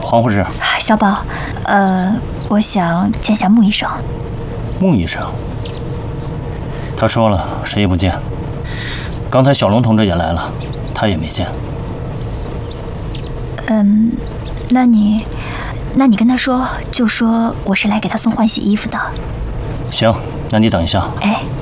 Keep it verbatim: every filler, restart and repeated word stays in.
黄护士。 小宝，呃，我想见下穆医生。 穆医生，他说了，谁也不见。刚才小龙同志也来了，他也没见。 嗯，那你，那你跟他说，就说我是来给他送换洗衣服的。 行，那你等一下。 哎。